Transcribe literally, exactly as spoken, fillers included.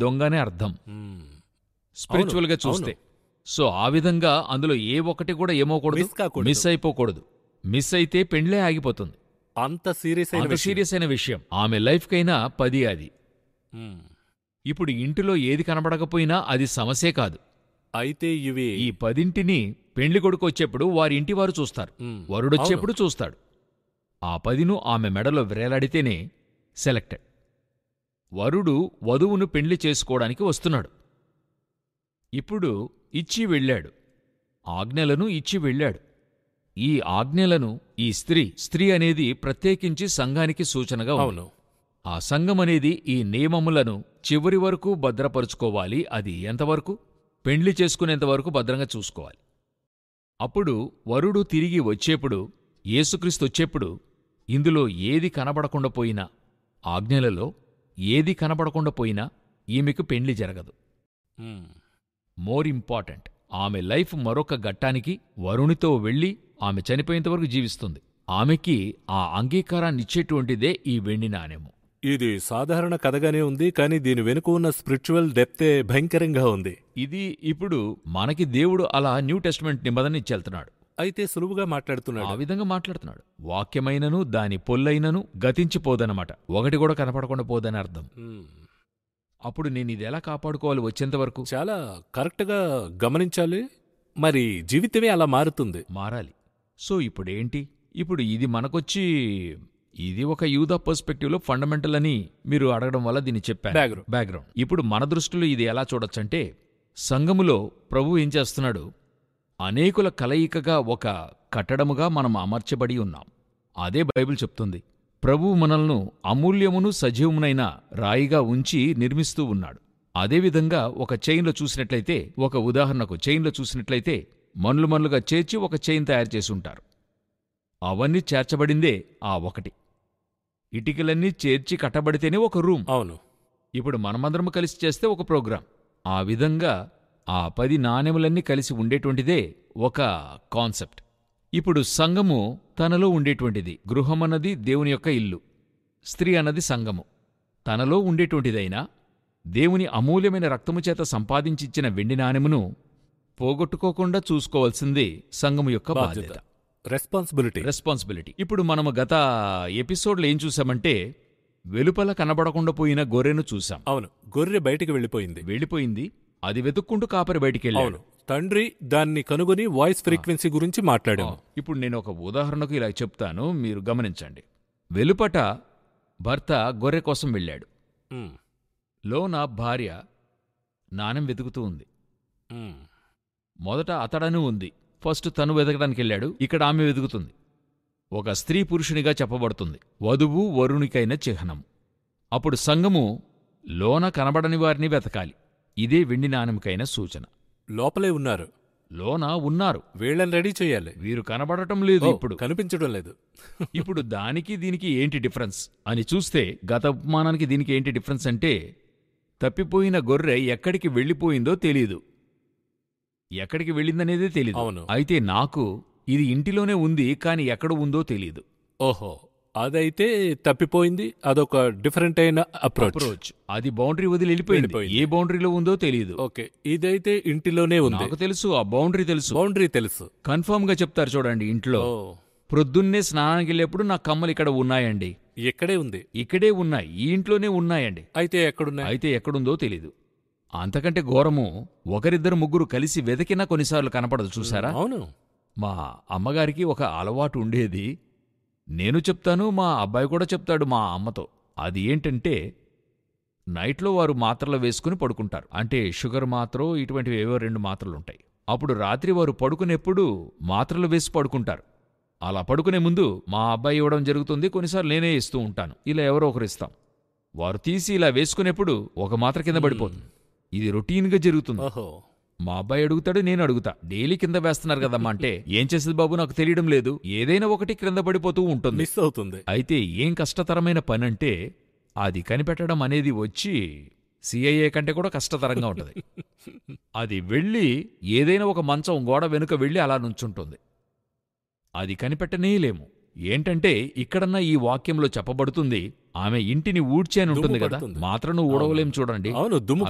దొంగనే అర్థం స్పిరిచువల్ గా చూస్తే. సో ఆ విధంగా అందులో ఏ ఒక్కటి కూడా ఏమోకూడదు, మిస్ అయిపోకూడదు. మిస్ అయితే పెండ్లే ఆగిపోతుంది. అంత సీరియస్ అయిన సీరియస్ అయిన విషయం. ఆమె లైఫ్కైనా పది అది. ఇప్పుడు ఇంటిలో ఏది కనబడకపోయినా అది సమస్యే కాదు. అయితే ఇవి ఈ పదింటిని పెండ్లి కొడుకు వచ్చేప్పుడు వారి ఇంటి వారు చూస్తారు, వరుడొచ్చేప్పుడు చూస్తాడు. ఆ పదిను ఆమె మెడలో వ్రేలాడితేనే సెలెక్టెడ్. వరుడు వధువును పెండ్లి చేసుకోవడానికి వస్తున్నాడు. ఇప్పుడు ఇచ్చి వెళ్ళాడు, ఆజ్ఞలను ఇచ్చి వెళ్ళాడు. ఈ ఆజ్ఞలను ఈ స్త్రీ స్త్రీ అనేది ప్రత్యేకించి సంఘానికి సూచనగా ఉంది. ఆ సంఘమనేది ఈ నియమములను చివరి వరకు భద్రపరుచుకోవాలి. అది ఎంతవరకు? పెండ్లి చేసుకునేంతవరకు భద్రంగా చూసుకోవాలి. అప్పుడు వరుడు తిరిగి వచ్చేప్పుడు, యేసుక్రీస్తు వచ్చేప్పుడు ఇందులో ఏది కనబడకుండా పోయినా, ఆజ్ఞలలో ఏది కనబడకుండా పోయినా ఈమెకు పెండ్లి జరగదు. మోర్ ఇంపార్టెంట్, ఆమె లైఫ్ మరొక ఘట్టానికి వరుణితో వెళ్ళి ఆమె చనిపోయేంతవరకు జీవిస్తుంది. ఆమెకి ఆ అంగీకారాన్నిచ్చేటువంటిదే ఈ వెండి నాణెము. ఇది సాధారణ కథగానే ఉంది, కానీ దీని వెనుక ఉన్న స్పిరిచువల్ డెప్తే భయంకరంగా ఉంది. ఇది ఇప్పుడు మనకి దేవుడు అలా న్యూ టెస్టమెంట్ నిబంధన ఇచ్చెళ్తున్నాడు. అయితే సులువుగా మాట్లాడుతున్నాడు, ఆ విధంగా మాట్లాడుతున్నాడు. వాక్యమైనను దాని పొల్లైనను గతించిపోదనమాట, ఒకటి కూడా కనపడకుండా పోదని అర్థం. అప్పుడు నేను ఇది ఎలా కాపాడుకోవాలి వచ్చేంతవరకు? చాలా కరెక్ట్గా గమనించాలి. మరి జీవితమే అలా మారుతుంది, మారాలి. సో ఇప్పుడేంటి? ఇప్పుడు ఇది మనకొచ్చి ఇది ఒక యూదా పర్స్పెక్టివ్లో ఫండమెంటల్ అని మీరు అడగడం వల్ల దీన్ని చెప్పాను, బ్యాక్గ్రౌండ్. ఇప్పుడు మన దృష్టిలో ఇది ఎలా చూడొచ్చంటే, సంఘములో ప్రభు ఏం చేస్తున్నాడు? అనేకుల కలయికగా ఒక కట్టడముగా మనం అమర్చబడి ఉన్నాం. అదే బైబిల్ చెప్తుంది. ప్రభువు మనల్ను అమూల్యమును సజీవమునైన రాయిగా ఉంచి నిర్మిస్తూ ఉన్నాడు. అదేవిధంగా ఒక చైన్లో చూసినట్లయితే, ఒక ఉదాహరణకు చైన్లో చూసినట్లయితే మన్లు మన్లుగా చేర్చి ఒక చైన్ తయారు చేసి ఉంటారు. అవన్నీ చేర్చబడిందే ఆ ఒకటి. ఇటికలన్నీ చేర్చి కట్టబడితేనే ఒక రూమ్. అవును. ఇప్పుడు మనమందరము కలిసి చేస్తే ఒక ప్రోగ్రాం. ఆ విధంగా ఆ పది నాణెములన్నీ కలిసి ఉండేటువంటిదే ఒక కాన్సెప్ట్. ఇప్పుడు సంఘము తనలో ఉండేటువంటిది. గృహమన్నది దేవుని యొక్క ఇల్లు, స్త్రీ అన్నది సంఘము. తనలో ఉండేటువంటిదైనా దేవుని అమూల్యమైన రక్తము చేత సంపాదించిచ్చిన వెండి నాణెమును పోగొట్టుకోకుండా చూసుకోవాల్సింది సంఘము యొక్క బాధ్యత, రెస్పాన్సిబిలిటీ రెస్పాన్సిబిలిటీ ఇప్పుడు మనము గత ఎపిసోడ్లో ఏం చూసామంటే, వెలుపల కనబడకుండా పోయిన గొర్రెను చూసాం. అవును, గొర్రె బయటికి వెళ్ళిపోయింది వెళ్ళిపోయింది అది వెతుక్కుంటూ కాపరి బయటికెళ్ళాడు. తండ్రి దాన్ని కనుగొని వాయిస్ ఫ్రీక్వెన్సీ గురించి మాట్లాడాము. ఇప్పుడు నేను ఒక ఉదాహరణకు ఇలా చెప్తాను, మీరు గమనించండి. వెలుపట భర్త గొర్రె కోసం వెళ్ళాడు, లోన భార్య నాణెం వెతుకుతూ ఉంది. మొదట అతడను ఉంది, ఫస్ట్ తను వెతకడానికి వెళ్ళాడు, ఇక్కడ ఆమె వెతుకుతుంది. ఒక స్త్రీ పురుషునిగా చెప్పబడుతుంది, వధువు వరునికైన చిహ్నం. అప్పుడు సంఘము లోన కనబడని వారిని వెతకాలి. ఇదే వెండి నాణెంకైన సూచన. లోపలే ఉన్నారు, లోన ఉన్నారు, వీళ్ళని రెడీ చేయాలి. వీరు కనబడటం లేదు, ఇప్పుడు కనిపించడం లేదు. ఇప్పుడు దానికి దీనికి ఏంటి డిఫరెన్స్ అని చూస్తే, గత ఉపమానానికి దీనికి ఏంటి డిఫరెన్స్ అంటే, తప్పిపోయిన గొర్రె ఎక్కడికి వెళ్ళిపోయిందో తెలీదు, ఎక్కడికి వెళ్ళిందనేదే తెలీదు. అయితే నాకు ఇది ఇంటిలోనే ఉంది, కాని ఎక్కడ ఉందో తెలీదు. ఓహో, అదైతే తప్పిపోయింది, అదొక డిఫరెంట్ అయిన అప్రోచ్. అది బౌండరీ వదిలి వెళ్ళిపోయింది, ఏ బౌండరీలో ఉందో తెలీదు. ఓకే, ఇదైతే ఇంటిలోనే ఉంది. నాకు తెలుసు, ఆ బౌండరీ తెలుసు. బౌండరీ తెలుసు, కన్ఫర్మ్ గా చెప్తారు చూడండి. ఇంట్లో ప్రొద్దున్నే స్నానానికి వెళ్ళేప్పుడు నా కమ్మలు ఇక్కడ ఉన్నాయండి, ఇక్కడే ఉంది, ఇక్కడే ఉన్నాయి, ఈ ఇంట్లోనే ఉన్నాయండి. అయితే ఎక్కడున్నాయి? అయితే ఎక్కడుందో తెలీదు. అంతకంటే ఘోరము, ఒకరిద్దరు ముగ్గురు కలిసి వెతికినా కొన్నిసార్లు కనపడదు, చూసారా? అవును. మా అమ్మగారికి ఒక అలవాటు ఉండేది, నేను చెప్తాను, మా అబ్బాయి కూడా చెప్తాడు మా అమ్మతో. అది ఏంటంటే, నైట్లో వారు మాత్రలు వేసుకుని పడుకుంటారు. అంటే షుగర్ మాత్రో ఇటువంటివి ఏవో రెండు మాత్రలుంటాయి. అప్పుడు రాత్రి వారు పడుకునేప్పుడు మాత్రలు వేసి పడుకుంటారు. అలా పడుకునే ముందు మా అబ్బాయి ఇవ్వడం జరుగుతుంది, కొన్నిసార్లు నేనే ఇస్తూ ఉంటాను. ఇలా ఎవరో ఒకరు ఇస్తాం. వారు తీసి ఇలా వేసుకునేప్పుడు ఒక మాత్ర కింద పడిపోతుంది. ఇది రొటీన్గా జరుగుతుంది. మా అబ్బాయి అడుగుతాడు, నేను అడుగుతా, డైలీ కింద వేస్తున్నారు కదమ్మా అంటే, ఏం చేసేది బాబు నాకు తెలియడం లేదు, ఏదైనా ఒకటి క్రింద పడిపోతూ ఉంటుంది, మిస్ అవుతుంది. అయితే ఏం కష్టతరమైన పని అంటే, అది కనిపెట్టడం అనేది వచ్చి సిఐఏ కంటే కూడా కష్టతరంగా ఉంటుంది. అది వెళ్ళి ఏదైనా ఒక మంచం గోడ వెనుక వెళ్ళి అలా నుంచుంటుంది. అది కనిపెట్టనేలేము. ఏంటంటే ఇక్కడన్నా ఈ వాక్యంలో చెప్పబడుతుంది, ఆమె ఇంటిని ఊడ్చి అని ఉంటుంది కదా, మాత్రం ఊడవలేం చూడండి. అవును, దుమ్ము